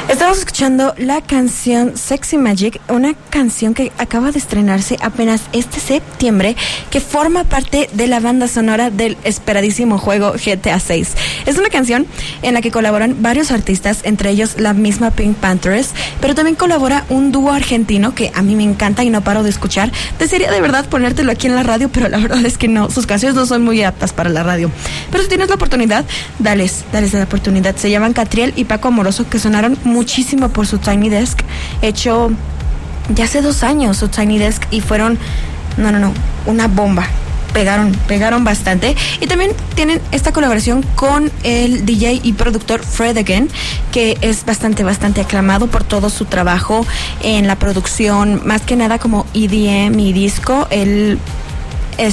Estamos escuchando la canción Sexy Magic, una canción que acaba de estrenarse apenas este septiembre, que forma parte de la banda sonora del esperadísimo juego GTA 6. Es una canción en la que colaboran varios artistas, entre ellos la misma Pink Panthers, pero también colabora un dúo argentino que a mí me encanta y no paro de escuchar. Desearía de verdad ponértelo aquí en la radio, pero la verdad es que no, sus canciones no son muy aptas para la radio. Pero si tienes la oportunidad, dales la oportunidad. Se llaman Catriel y Paco Amoroso, que sonaron muchísimo por su Tiny Desk, hecho ya hace 2 años su Tiny Desk, y fueron, una bomba. Pegaron bastante. Y también tienen esta colaboración con el DJ y productor Fred Again, que es bastante aclamado por todo su trabajo en la producción, más que nada como EDM y disco. Él es.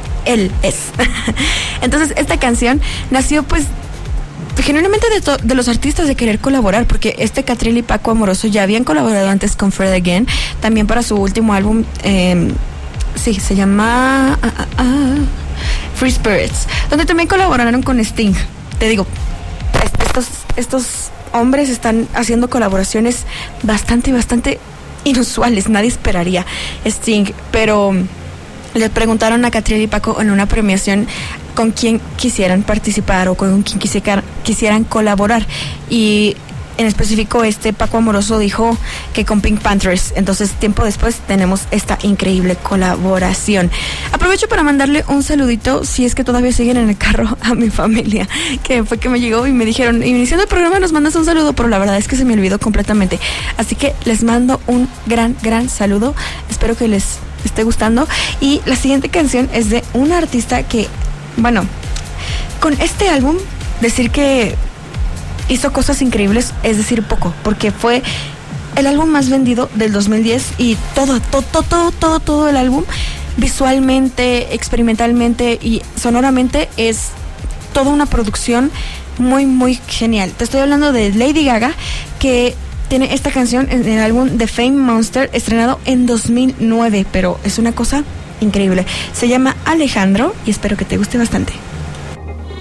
Entonces esta canción nació pues genuinamente de los artistas de querer colaborar, porque Catriel y Paco Amoroso ya habían colaborado antes con Fred Again, también para su último álbum, se llama Free Spirits, donde también colaboraron con Sting. Te digo, estos hombres están haciendo colaboraciones bastante inusuales. Nadie esperaría Sting, pero le preguntaron a Catriel y Paco en una premiación con quién quisieran participar o con quién quisieran colaborar, y en específico Paco Amoroso dijo que con Pink Panthers. Entonces tiempo después tenemos esta increíble colaboración. Aprovecho para mandarle un saludito, si es que todavía siguen en el carro, a mi familia, que fue que me llegó y me dijeron, iniciando el programa nos mandas un saludo, pero la verdad es que se me olvidó completamente, así que les mando un gran saludo. Espero que les esté gustando. Y la siguiente canción es de una artista que, con este álbum, decir que hizo cosas increíbles es decir poco, porque fue el álbum más vendido del 2010, y todo el álbum, visualmente, experimentalmente y sonoramente, es toda una producción muy genial. Te estoy hablando de Lady Gaga, que tiene esta canción en el álbum The Fame Monster, estrenado en 2009, pero es una cosa increíble. Se llama Alejandro y espero que te guste bastante.